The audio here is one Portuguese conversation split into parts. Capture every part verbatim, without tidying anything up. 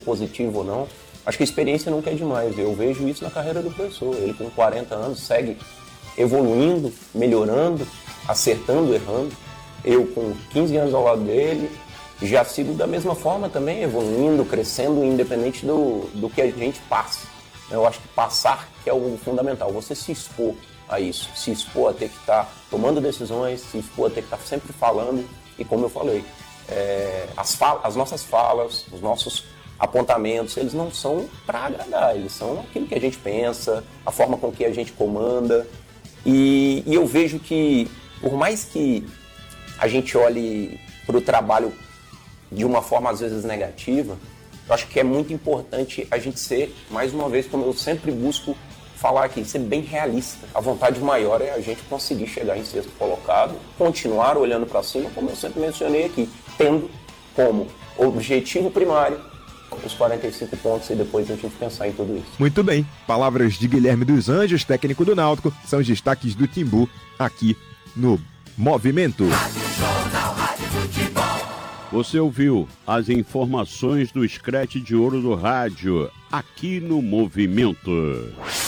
positivo ou não. Acho que a experiência nunca é demais. Eu vejo isso na carreira do professor. Ele com quarenta anos segue evoluindo, melhorando, acertando, errando. Eu com quinze anos ao lado dele, já sigo da mesma forma também, evoluindo, crescendo, independente do, do que a gente passa. Eu acho que passar que é o fundamental, você se expor a isso, se expor a ter que estar tomando decisões, se expor a ter que estar sempre falando. E como eu falei, é, as, fal- as nossas falas, os nossos apontamentos, eles não são para agradar, eles são aquilo que a gente pensa, a forma com que a gente comanda. E, e eu vejo que, por mais que a gente olhe para o trabalho de uma forma às vezes negativa, eu acho que é muito importante a gente ser, mais uma vez, como eu sempre busco falar aqui, ser bem realista. A vontade maior é a gente conseguir chegar em sexto colocado, continuar olhando para cima, como eu sempre mencionei aqui, tendo como objetivo primário os quarenta e cinco pontos e depois a gente pensar em tudo isso. Muito bem. Palavras de Guilherme dos Anjos, técnico do Náutico, são os destaques do Timbu aqui no Movimento. Você ouviu as informações do Scratch de Ouro do Rádio, aqui no Movimento.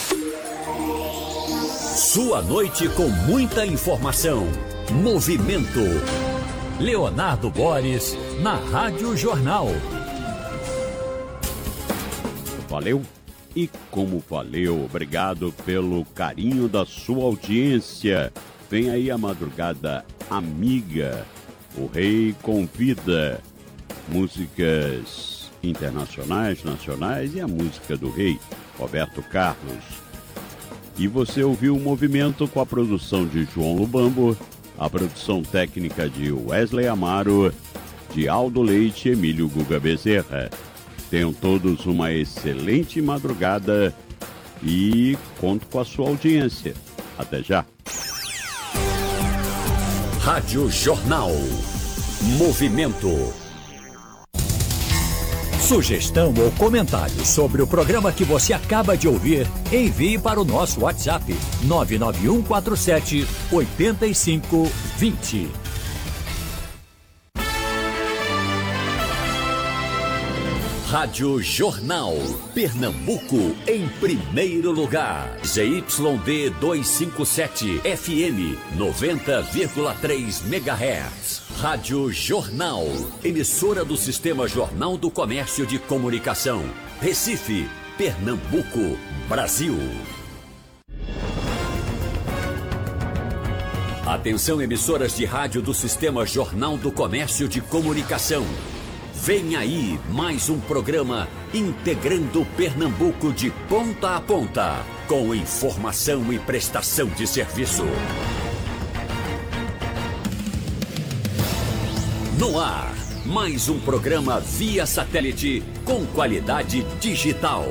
Sua noite com muita informação. Movimento. Leonardo Boris, na Rádio Jornal. Valeu? E como valeu, obrigado pelo carinho da sua audiência. Vem aí a madrugada amiga. O Rei convida. Músicas internacionais, nacionais e a música do Rei, Roberto Carlos. E você ouviu o Movimento com a produção de João Lubambo, a produção técnica de Wesley Amaro, de Aldo Leite e Emílio Guga Bezerra. Tenham todos uma excelente madrugada e conto com a sua audiência. Até já. Rádio Jornal. Movimento. Sugestão ou comentário sobre o programa que você acaba de ouvir, envie para o nosso WhatsApp nove nove um quatro sete oito cinco dois zero. Rádio Jornal. Pernambuco em primeiro lugar. Z Y D duzentos e cinquenta e sete F M noventa vírgula três megahertz. Rádio Jornal. Emissora do Sistema Jornal do Comércio de Comunicação. Recife, Pernambuco, Brasil. Atenção, emissoras de rádio do Sistema Jornal do Comércio de Comunicação. Vem aí mais um programa integrando Pernambuco de ponta a ponta, com informação e prestação de serviço. No ar, mais um programa via satélite com qualidade digital.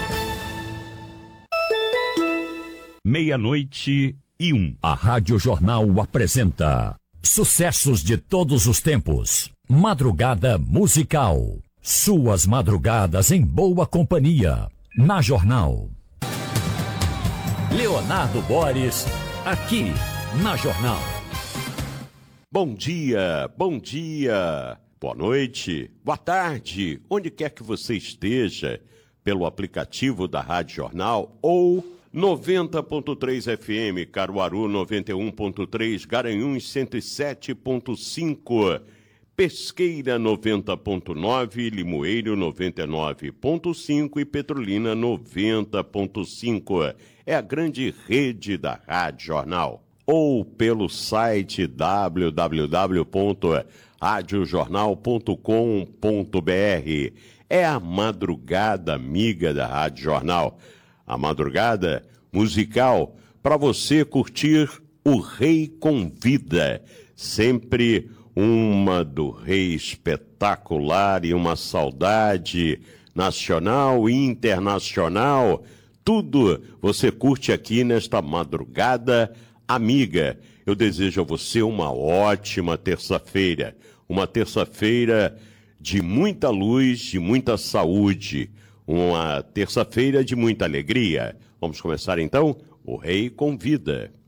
Meia-noite e um. A Rádio Jornal apresenta sucessos de todos os tempos. Madrugada musical. Suas madrugadas em boa companhia. Na Jornal. Leonardo Boris, aqui na Jornal. Bom dia, bom dia, boa noite, boa tarde, onde quer que você esteja, pelo aplicativo da Rádio Jornal ou noventa ponto três F M, Caruaru noventa e um ponto três, Garanhuns cento e sete ponto cinco, Pesqueira noventa ponto nove, Limoeiro noventa e nove ponto cinco e Petrolina noventa ponto cinco. É a grande rede da Rádio Jornal. Ou pelo site w w w ponto rádio jornal ponto com ponto b r. É a madrugada amiga da Rádio Jornal. A madrugada musical para você curtir o Rei Convida. Sempre uma do Rei espetacular e uma saudade nacional e internacional. Tudo você curte aqui nesta madrugada amiga. Eu desejo a você uma ótima terça-feira. Uma terça-feira de muita luz, de muita saúde. Uma terça-feira de muita alegria. Vamos começar então? O Rei Convida.